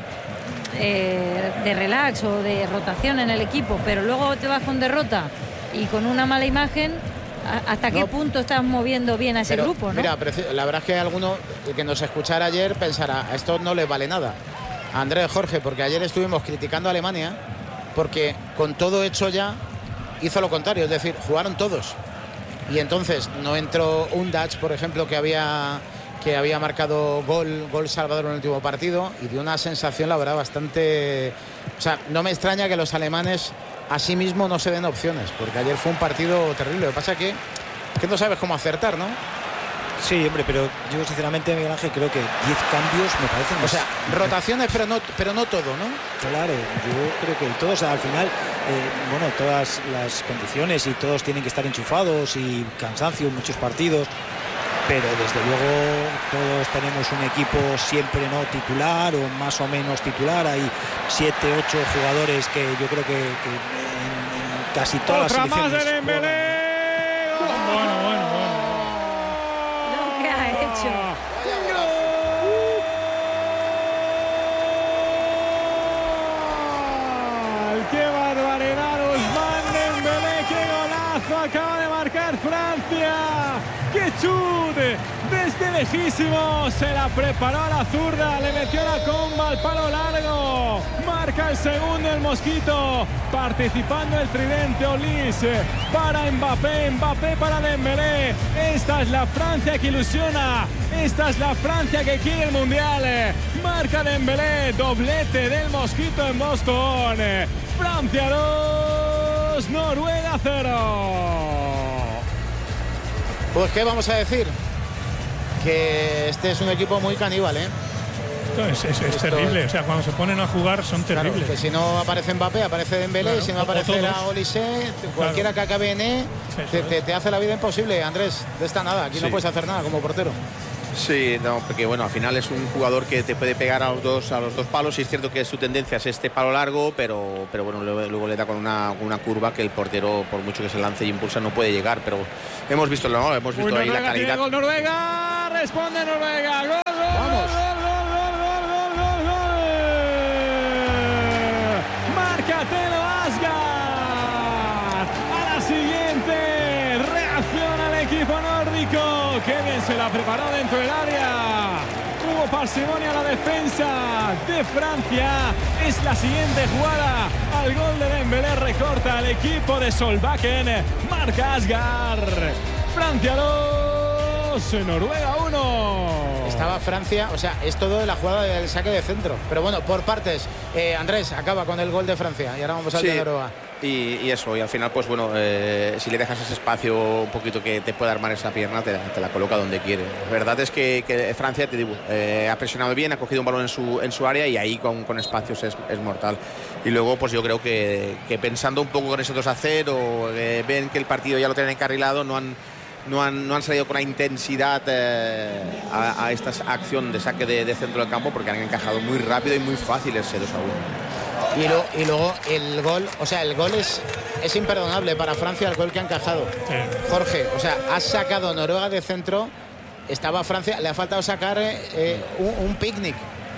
relax o de rotación en el equipo, pero luego te vas con derrota y con una mala imagen, ¿hasta qué punto estás moviendo bien a ese grupo, no? Mira, la verdad es que alguno que nos escuchara ayer pensará, a esto no le vale nada. A Andrés, Jorge, porque ayer estuvimos criticando a Alemania porque con todo hecho ya hizo lo contrario, es decir, jugaron todos. Y entonces no entró un Dutch, por ejemplo, que había marcado gol salvador en el último partido y dio una sensación, la verdad, bastante... O sea, no me extraña que los alemanes a sí mismos no se den opciones, porque ayer fue un partido terrible. Lo que pasa es que no sabes cómo acertar, ¿no? Sí, hombre, pero yo sinceramente, Miguel Ángel, creo que 10 cambios me parecen... O sea, rotaciones, pero no todo, ¿no? Claro, yo creo que todos al final, todas las condiciones y todos tienen que estar enchufados y cansancio en muchos partidos, pero desde luego todos tenemos un equipo siempre no titular o más o menos titular. Hay 7, 8 jugadores que yo creo que en casi todas las selecciones... ¡Otra más de Dembélé! Bueno. Lo que ha hecho. ¡Qué barbaridad! Ousmane Dembélé, qué golazo acaba de marcar Francia. ¡Qué chute! Desde lejísimo se la preparó a la zurda, le metió la comba al palo largo. Marca el segundo el Mosquito, participando el tridente Olís para Mbappé, Mbappé para Dembélé. Esta es la Francia que ilusiona, esta es la Francia que quiere el Mundial. Marca Dembélé, doblete del Mosquito en Boston. Francia 2, Noruega 0. Pues qué vamos a decir, que este es un equipo muy caníbal, ¿eh? Es terrible, o sea, cuando se ponen a jugar son terribles. Claro, que si no aparece Mbappé, aparece Dembélé, claro, si no aparece la Olise, cualquiera que acabe en E, te hace la vida imposible, Andrés. De esta nada, aquí no puedes hacer nada como portero. Sí, no, porque bueno, al final es un jugador que te puede pegar a los dos palos, y es cierto que su tendencia es este palo largo, pero bueno, luego le da con una curva que el portero, por mucho que se lance y impulsa, no puede llegar. Pero hemos visto ahí la calidad. Gol Noruega, responde Noruega, gol. Vamos. Marca Telo Asgard. A la siguiente reacciona el equipo nórdico. Qué bien se la preparó dentro del área. Hubo parsimonia a la defensa de Francia. Es la siguiente jugada. Al gol de Dembélé recorta al equipo de Solbakken. Marca Asgard. Francia 2, Noruega 1. Estaba Francia, o sea, es todo de la jugada del saque de centro. Pero bueno, por partes. Andrés acaba con el gol de Francia y ahora vamos al de Noruega. Y eso, y al final, pues bueno, si le dejas ese espacio un poquito que te pueda armar esa pierna, te la coloca donde quiere. La verdad es que Francia, te digo, ha presionado bien, ha cogido un balón en su área y ahí con espacios es mortal. Y luego, pues yo creo que pensando un poco con ese 2-0, ven que el partido ya lo tienen encarrilado, no han salido con la intensidad a esta acción de saque de centro del campo, porque han encajado muy rápido y muy fácil ese 2-1. Y luego el gol, o sea, el gol es imperdonable para Francia, el gol que ha encajado. Sí. Jorge, o sea, ha sacado Noruega de centro, estaba Francia, le ha faltado sacar un picnic.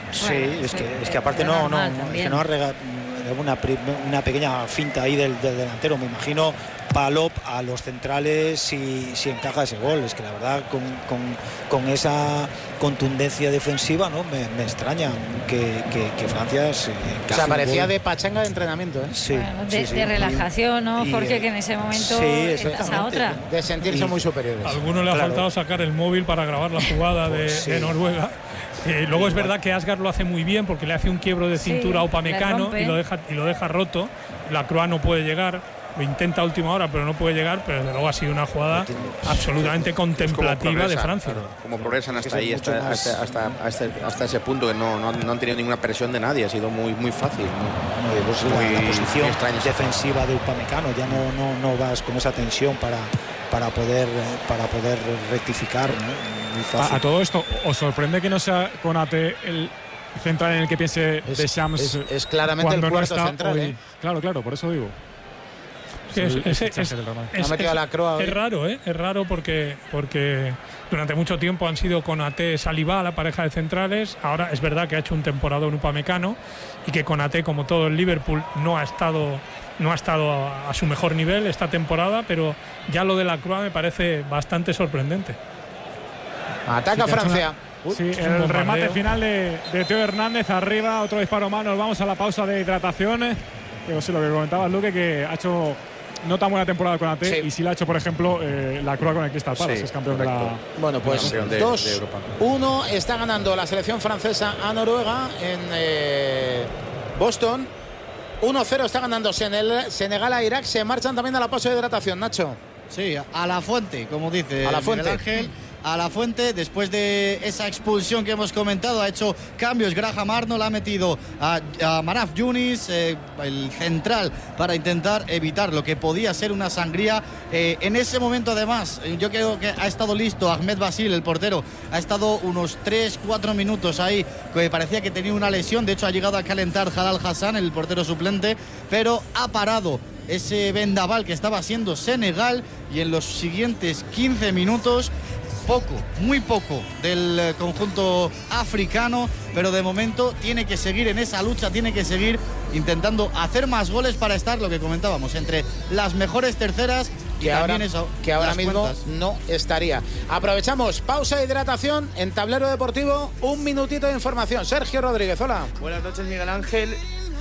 Sí, es que aparte no arregla una pequeña finta ahí del delantero. Me imagino Palop a los centrales si encaja ese gol. Es que la verdad con esa contundencia defensiva, ¿no? Me extraña que Francia se encaje. O sea, parecía de pachanga de entrenamiento, ¿eh? Sí, bueno, de relajación, ¿no, Jorge? Que en ese momento estás a otra. De sentirse muy superiores. A alguno le ha faltado sacar el móvil para grabar la jugada de Noruega. Luego es verdad que Asgard lo hace muy bien porque le hace un quiebro de cintura a Upamecano y lo deja roto. Lacroix no puede llegar, lo intenta a última hora pero no puede llegar, pero desde luego ha sido una jugada absolutamente contemplativa de Francia. Como progresan hasta ahí, hasta ese punto que no han tenido ninguna presión de nadie, ha sido muy fácil. La posición defensiva de Upamecano, ya no vas con esa tensión para poder rectificar, ¿no? A todo esto, ¿os sorprende que no sea Konaté el central en el que piense Deschamps? Es claramente el cuarto central, ¿eh? Claro, por eso digo. Es raro, ¿eh? Es raro porque durante mucho tiempo han sido Konaté, Saliba, la pareja de centrales. Ahora es verdad que ha hecho un temporadón Upamecano y que Konaté, como todo el Liverpool, no ha estado a su mejor nivel esta temporada, pero ya lo de Lacroix me parece bastante sorprendente. Ataca Francia. El remate final de Teo Hernández arriba, otro disparo más. Nos vamos a la pausa de hidratación. Pero sí, lo que comentabas, Luque, que ha hecho no tan buena temporada con AT y sí la ha hecho, por ejemplo, Lacroix con el Crystal Palace, es campeón de la. Bueno, pues 2-1 está ganando la selección francesa a Noruega en Boston. 1-0 está ganando Senegal a Irak. Se marchan también a la pausa de hidratación, Nacho. Sí, a la fuente, como dice a la fuente. Miguel Ángel. A la fuente, después de esa expulsión que hemos comentado, ha hecho cambios. Graham Arnold ha metido a Maraf Yunis, el central, para intentar evitar lo que podía ser una sangría. En ese momento, además, yo creo que ha estado listo Ahmed Basil, el portero. Ha estado unos 3-4 minutos ahí, que parecía que tenía una lesión. De hecho, ha llegado a calentar Jalal Hassan, el portero suplente, pero ha parado ese vendaval que estaba haciendo Senegal. Y en los siguientes 15 minutos, muy poco del conjunto africano, pero de momento tiene que seguir en esa lucha, tiene que seguir intentando hacer más goles para estar, lo que comentábamos, entre las mejores terceras y que también ahora mismo no estaría. Aprovechamos pausa de hidratación en Tablero Deportivo, un minutito de información. Sergio Rodríguez, hola. Buenas noches, Miguel Ángel.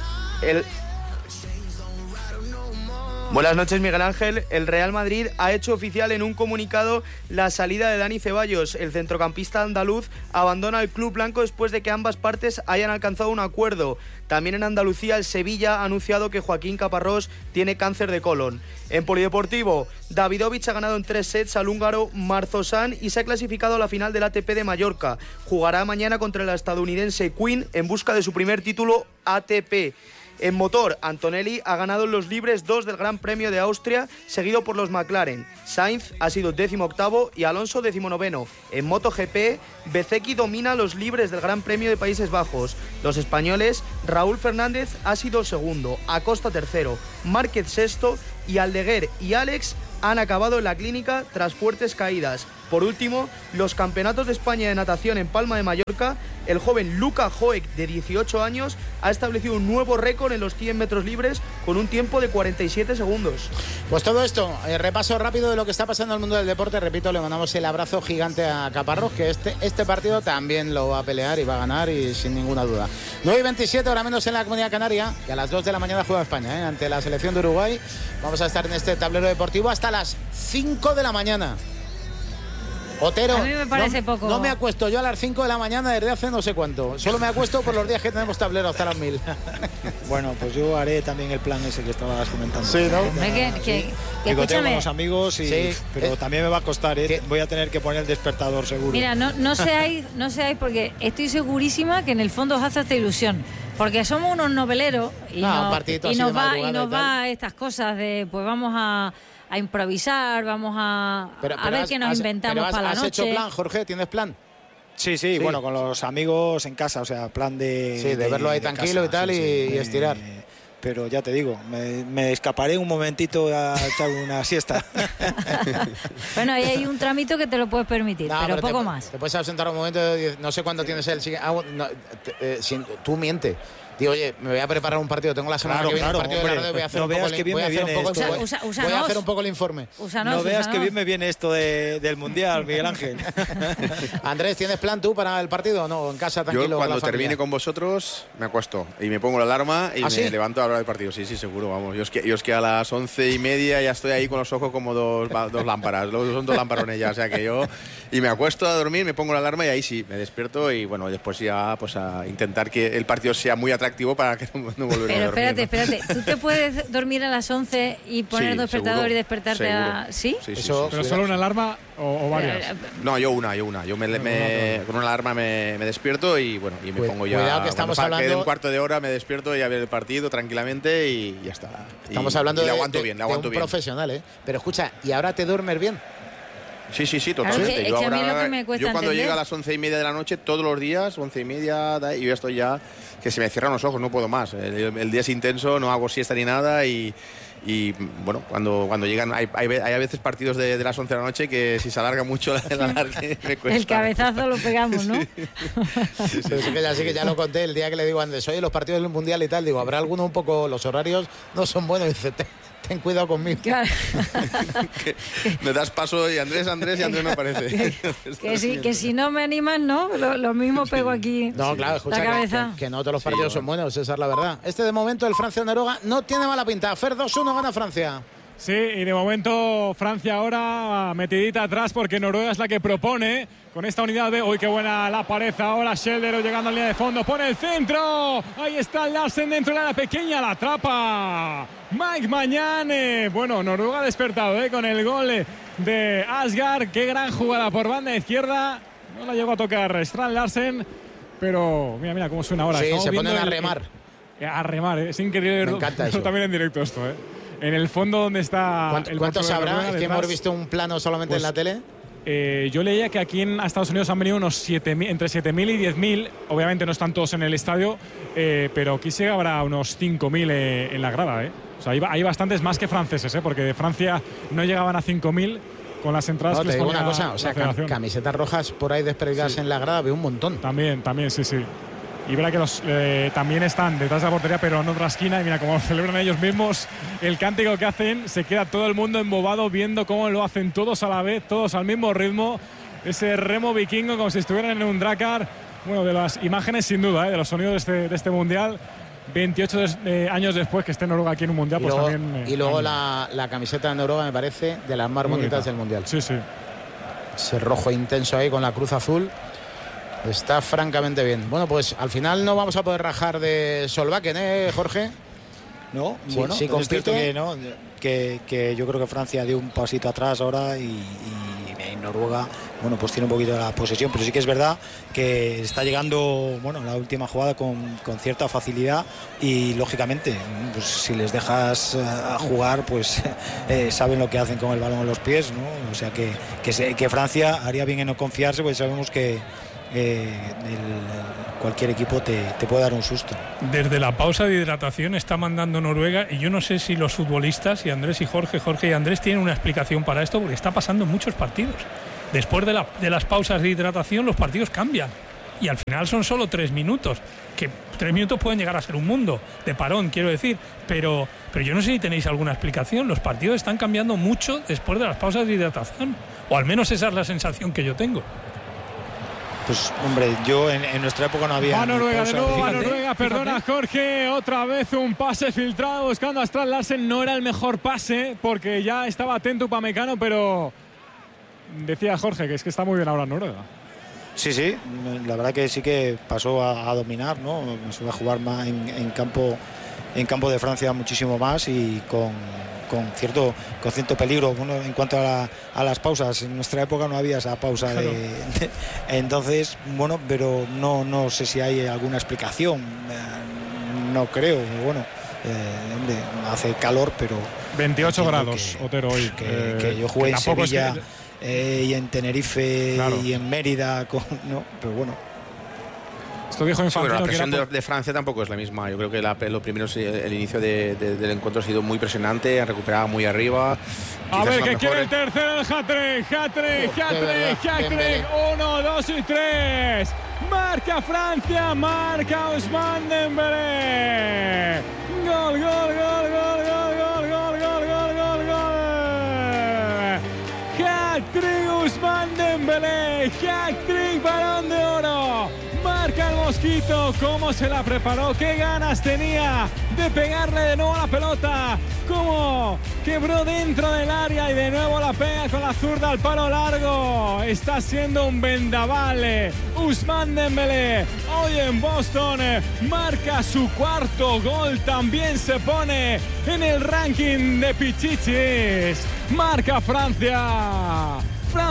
Buenas noches, Miguel Ángel. El Real Madrid ha hecho oficial en un comunicado la salida de Dani Ceballos. El centrocampista andaluz abandona el club blanco después de que ambas partes hayan alcanzado un acuerdo. También en Andalucía, el Sevilla ha anunciado que Joaquín Caparrós tiene cáncer de colon. En polideportivo, Davidovich ha ganado en 3 sets al húngaro Marzosan y se ha clasificado a la final del ATP de Mallorca. Jugará mañana contra el estadounidense Quinn en busca de su primer título ATP. En motor, Antonelli ha ganado en los libres 2 del Gran Premio de Austria, seguido por los McLaren. Sainz ha sido 18º y Alonso 19º. En MotoGP, Bezzecchi domina los libres del Gran Premio de Países Bajos. Los españoles, Raúl Fernández ha sido segundo, Acosta tercero, Márquez sexto y Aldeguer y Alex han acabado en la clínica tras fuertes caídas. Por último, los campeonatos de España de natación en Palma de Mallorca, el joven Luka Joek, de 18 años, ha establecido un nuevo récord en los 100 metros libres con un tiempo de 47 segundos. Pues todo esto, repaso rápido de lo que está pasando en el mundo del deporte. Repito, le mandamos el abrazo gigante a Caparrós, que este partido también lo va a pelear y va a ganar, y sin ninguna duda. 9:27, ahora menos en la Comunidad Canaria, y a las 2 de la mañana juega España, ante la selección de Uruguay. Vamos a estar en este tablero deportivo hasta las 5 de la mañana. Otero, a mí me parece poco. No me acuesto yo a las 5 de la mañana desde hace no sé cuánto. Solo me acuesto por los días que tenemos tablero hasta las 1000. Bueno, pues yo haré también el plan ese que estabas comentando. Sí, ¿no? Escúchame. Con los amigos, pero también me va a costar, voy a tener que poner el despertador seguro. Mira, no seáis porque estoy segurísima que en el fondo os hace esta ilusión. Porque somos unos noveleros y nos va estas cosas de pues vamos a improvisar, vamos a ver qué nos inventamos para la noche. ¿Has hecho plan, Jorge? ¿Tienes plan? Sí, bueno, con los amigos en casa, o sea, plan de... Sí, de verlo ahí tranquilo y tal, y estirar. pero ya te digo, me escaparé un momentito a echar una siesta. Bueno, ahí hay un tramito que te lo puedes permitir, pero poco más. Te puedes ausentar un momento, no sé cuándo tienes el siguiente. Tú miente. Digo, oye, me voy a preparar un partido, tengo la semana que viene un partido de la radio, voy a hacer voy a hacer un poco el informe. No veas que bien me viene esto del Mundial, Miguel Ángel. Andrés, ¿tienes plan tú para el partido o no? En casa, tranquilo. Yo cuando con la termine con vosotros me acuesto y me pongo la alarma y me levanto a hablar del partido. Sí, seguro, vamos. Yo es que a las 11:30 ya estoy ahí con los ojos como dos lámparas. Son dos lamparones ya, o sea que yo... Y me acuesto a dormir, me pongo la alarma y ahí sí, me despierto y bueno, después ya pues a intentar que el partido sea muy atractivo para que no volver a dormir. Pero espérate, ¿tú te puedes dormir a las 11 y poner despertador seguro, y despertarte seguro. a...? ¿Sí? Sí, ¿pero solo una alarma o varias? No, yo una. Yo con una alarma me despierto y bueno, y me pongo ya... Cuidado que estamos hablando... Que de un cuarto de hora me despierto y a ver el partido tranquilamente y ya está. Estamos hablando de un profesional, ¿eh? Pero escucha, ¿y ahora te duermes bien? Sí, totalmente. Claro, yo cuando llega a las 11:30 de la noche, todos los días, 11:30, y yo estoy ya que se me cierran los ojos, no puedo más. El día es intenso, no hago siesta ni nada y bueno, cuando llegan, hay a veces partidos de las 11 de la noche que si se alarga mucho el alargue me cuesta. El cabezazo lo pegamos, ¿no? Sí, que ya lo conté el día que le digo a Andrés, oye, los partidos del Mundial y tal, digo, habrá alguno un poco, los horarios no son buenos, y dice, ten cuidado conmigo. Claro. Me das paso y Andrés no aparece. que si no me animas, ¿no? Lo mismo pego aquí. No, claro, escucha que no todos los partidos son buenos, esa es la verdad. De momento el Francia-Noruega no tiene mala pinta. Fer 2-1 gana Francia. Sí, y de momento Francia ahora metidita atrás porque Noruega es la que propone con esta unidad de... ¡Uy, qué buena la pared ahora! Scheldero llegando a línea de fondo, pone el centro. Ahí está Larsen dentro de la pequeña, la atrapa Mike Mañán. Bueno, Noruega ha despertado con el gol de Asgard. Qué gran jugada por banda izquierda. No la llegó a tocar Strand Larsen, pero mira cómo suena ahora. Sí, estamos se ponen a remar. A remar, es increíble. Me encanta eso. También en directo esto, En el fondo donde está... ¿Cuántos habrá? Es que hemos visto un plano solamente en la tele. Yo leía que aquí en Estados Unidos han venido unos entre 7.000 y 10.000. Obviamente no están todos en el estadio, pero aquí sí habrá unos 5.000 en la grada. O sea, hay bastantes más que franceses, porque de Francia no llegaban a 5.000 con las entradas. No, te digo una cosa, o sea, camisetas rojas por ahí desperdigadas en la grada, veo un montón. También, sí. Y verá que también están detrás de la portería, pero en otra esquina. Y mira cómo celebran ellos mismos el cántico que hacen. Se queda todo el mundo embobado viendo cómo lo hacen todos a la vez, todos al mismo ritmo. Ese remo vikingo como si estuvieran en un Drakkar. Bueno, de las imágenes sin duda, de los sonidos de este Mundial. 28 años después que esté Noruega aquí en un Mundial. Y luego la camiseta de Noruega me parece de las más bonitas del Mundial. Sí. Ese rojo intenso ahí con la cruz azul. Está francamente bien. Bueno, pues al final no vamos a poder rajar de Solbakken, Jorge. No, sí, bueno, sí compite. Que yo creo que Francia dio un pasito atrás ahora y Noruega, bueno, pues tiene un poquito de la posesión, pero sí que es verdad que está llegando, bueno, la última jugada con cierta facilidad y lógicamente, pues si les dejas jugar, pues saben lo que hacen con el balón en los pies, ¿no? O sea que Francia haría bien en no confiarse, porque sabemos que cualquier equipo te puede dar un susto. Desde la pausa de hidratación está mandando Noruega y yo no sé si los futbolistas y Andrés y Jorge y Andrés tienen una explicación para esto, porque está pasando en muchos partidos. Después de las pausas de hidratación los partidos cambian y al final son solo 3 minutos, que 3 minutos pueden llegar a ser un mundo de parón, quiero decir, pero yo no sé si tenéis alguna explicación. Los partidos están cambiando mucho después de las pausas de hidratación, o al menos esa es la sensación que yo tengo. Pues hombre, yo en nuestra época no había... Va Noruega, de nuevo a Noruega, perdona Jorge, otra vez un pase filtrado buscando a Strand Larsen. No era el mejor pase porque ya estaba atento Upamecano, pero decía Jorge que es que está muy bien ahora Noruega. Sí, la verdad que sí que pasó a dominar, ¿no? Se va a jugar más en campo de Francia muchísimo más y con cierto peligro. Bueno, en cuanto a las pausas, en nuestra época no había esa pausa. Claro. Entonces, bueno, pero no sé si hay alguna explicación. No creo. Bueno, hombre, hace calor, pero 28 grados, Otero, hoy. Que yo jugué en Sevilla y en Tenerife, claro, y en Mérida, pero bueno. Esto dijo Infantino. La presión de Francia tampoco es la misma. Yo creo que lo primero, el inicio del encuentro ha sido muy presionante, han recuperado muy arriba. A ver, que quiere el tercero, el hat-trick. 1, 2 y 3. Marca Francia, marca Ousmane Dembélé. Gol. Hat-trick Ousmane Dembélé, hat-trick Balón de Oro. Marca el Mosquito, cómo se la preparó, qué ganas tenía de pegarle de nuevo a la pelota, cómo quebró dentro del área y de nuevo la pega con la zurda al palo largo. Está siendo un vendaval. Ousmane Dembélé hoy en Boston marca su cuarto gol, también se pone en el ranking de Pichichis. Marca Francia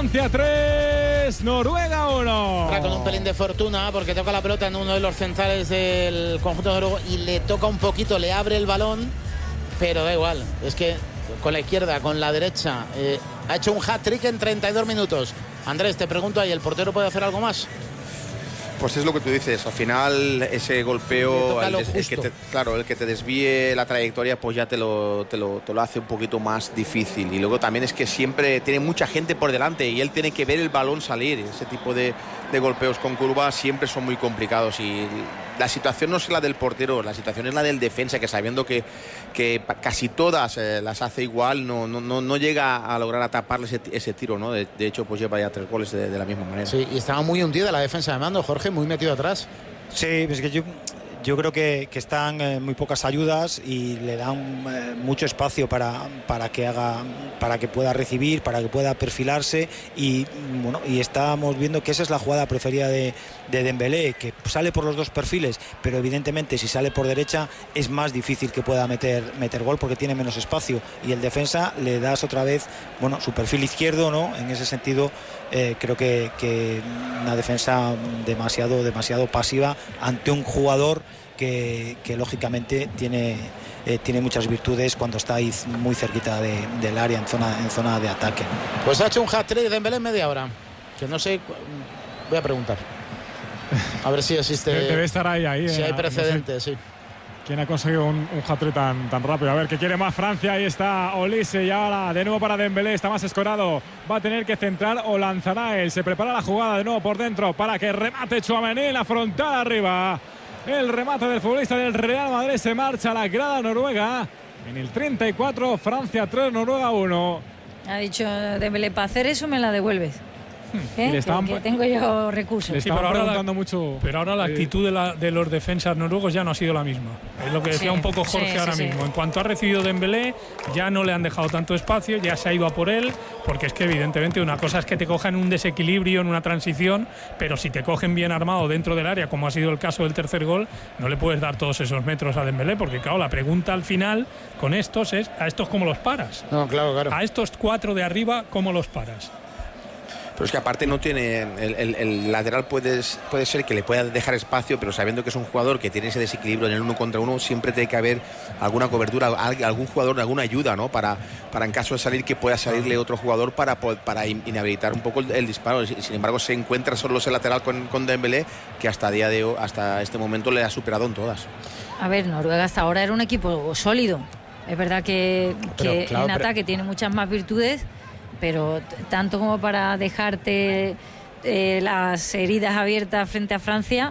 3, Noruega 1. Ahora con un pelín de fortuna porque toca la pelota en uno de los centrales del conjunto noruego y le toca un poquito, le abre el balón, pero da igual, es que con la izquierda, con la derecha, ha hecho un hat-trick en 32 minutos. Andrés, te pregunto ahí, ¿el portero puede hacer algo más? Pues es lo que tú dices, al final ese golpeo, el que te desvíe la trayectoria, pues ya te lo hace un poquito más difícil. Y luego también es que siempre tiene mucha gente por delante y él tiene que ver el balón salir. Ese tipo de golpeos con curva siempre son muy complicados y la situación no es la del portero, la situación es la del defensa, que sabiendo que casi todas las hace igual, no llega a lograr ataparle ese tiro, ¿no? De hecho, pues lleva ya 3 goles de la misma manera. Sí, y estaba muy hundida la defensa de Mando, Jorge, muy metido atrás. Sí, es que yo creo que están muy pocas ayudas y le dan mucho espacio para que pueda recibir, para que pueda perfilarse y estamos viendo que esa es la jugada preferida de Dembélé, que sale por los dos perfiles, pero evidentemente si sale por derecha es más difícil que pueda meter gol porque tiene menos espacio y el defensa le das otra vez su perfil izquierdo, ¿no? En ese sentido creo que una defensa demasiado pasiva ante un jugador que lógicamente tiene muchas virtudes cuando está ahí muy cerquita del área en zona de ataque. Pues ha hecho un hat-trick de Dembélé en media hora, que no sé, voy a preguntar a ver si existe, debe estar ahí si hay precedentes, no sé. Sí. ¿Quién ha conseguido un hat-trick tan rápido? A ver, que quiere más Francia. Ahí está Olise y ahora de nuevo para Dembélé. Está más escorado. Va a tener que centrar o lanzará él. Se prepara la jugada de nuevo por dentro para que remate Tchouaméni en la frontal arriba. El remate del futbolista del Real Madrid se marcha a la grada noruega. En el 34, Francia 3, Noruega 1. Ha dicho Dembélé, para hacer eso me la devuelves. Que tengo yo recursos. Le estaban preguntando mucho. Pero ahora la actitud de los defensas noruegos ya no ha sido la misma. Es lo que decía un poco Jorge ahora mismo. En cuanto ha recibido Dembélé, ya no le han dejado tanto espacio, ya se ha ido a por él, porque es que evidentemente una cosa es que te cojan un desequilibrio en una transición, pero si te cogen bien armado dentro del área, como ha sido el caso del tercer gol, no le puedes dar todos esos metros a Dembélé, porque claro, la pregunta al final con estos es, ¿a estos cómo los paras? No, claro. A estos 4 de arriba, ¿cómo los paras? Pero es que aparte no tiene el lateral puede ser que le pueda dejar espacio, pero sabiendo que es un jugador que tiene ese desequilibrio en el 1 contra 1, siempre tiene que haber alguna cobertura, algún jugador, alguna ayuda, ¿no? Para en caso de salir, que pueda salirle otro jugador para inhabilitar un poco el disparo. Sin embargo, se encuentra solo ese lateral con Dembélé, que hasta este momento le ha superado en todas. A ver, Noruega hasta ahora era un equipo sólido. Es verdad que en ataque tiene muchas más virtudes, pero tanto como para dejarte las heridas abiertas frente a Francia,